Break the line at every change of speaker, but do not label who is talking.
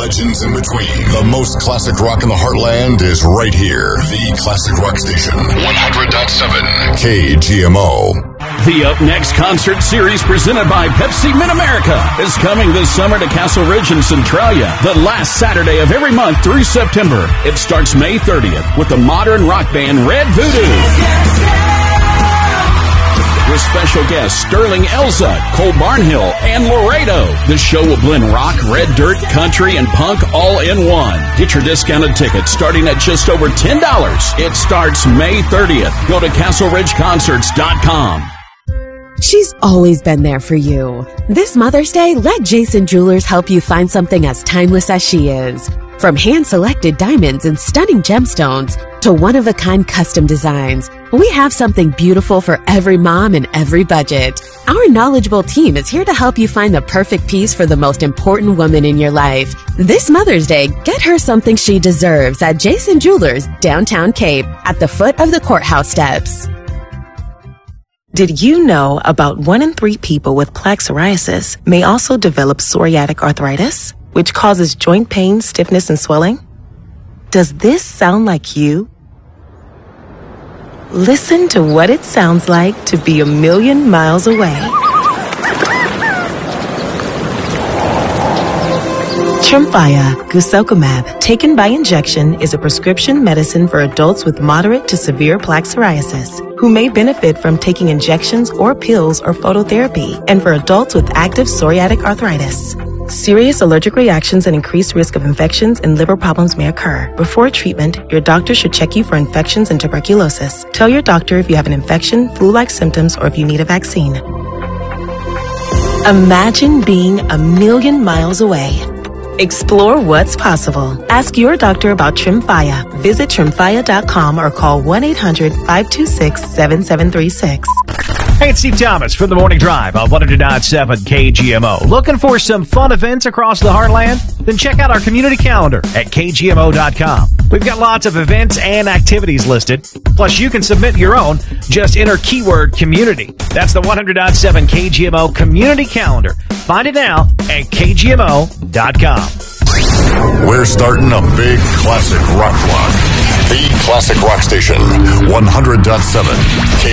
legends in between. The most classic rock in the heartland is right here. The Classic Rock Station. 100.7 KGMO.
The Up Next concert series presented by Pepsi Mid-America is coming this summer to Castle Ridge in Centralia, the last Saturday of every month through September. It starts May 30th with the modern rock band Red Voodoo. With special guests Sterling Elza, Cole Barnhill, and Laredo. This show will blend rock, red dirt, country, and punk all in one. Get your discounted tickets starting at just over $10. It starts May 30th. Go to CastleRidgeConcerts.com.
She's always been there for you. This Mother's Day, let Jason Jewelers help you find something as timeless as she is. From hand-selected diamonds and stunning gemstones to one-of-a-kind custom designs, we have something beautiful for every mom and every budget. Our knowledgeable team is here to help you find the perfect piece for the most important woman in your life. This Mother's Day, get her something she deserves at Jason Jewelers, downtown Cape, at the foot of the courthouse steps.
Did you know about 1 in 3 people with plaque psoriasis may also develop psoriatic arthritis, which causes joint pain, stiffness, and swelling? Does this sound like you? Listen to what it sounds like to be a million miles away. Tremfya guselkumab, taken by injection, is a prescription medicine for adults with moderate to severe plaque psoriasis who may benefit from taking injections or pills or phototherapy, and for adults with active psoriatic arthritis. Serious allergic reactions and increased risk of infections and liver problems may occur. Before treatment, your doctor should check you for infections and tuberculosis. Tell your doctor if you have an infection, flu-like symptoms, or if you need a vaccine. Imagine being a million miles away. Explore what's possible. Ask your doctor about Tremfya. Visit Tremfya.com or call 1-800-526-7736.
Hey, it's Steve Thomas from the Morning Drive on 100.7 KGMO. Looking for some fun events across the heartland? Then check out our community calendar at KGMO.com. We've got lots of events and activities listed. Plus, you can submit your own. Just enter keyword community. That's the 100.7 KGMO community calendar. Find it now at KGMO.com.
We're starting a big classic rock block. The Classic Rock Station. 100.7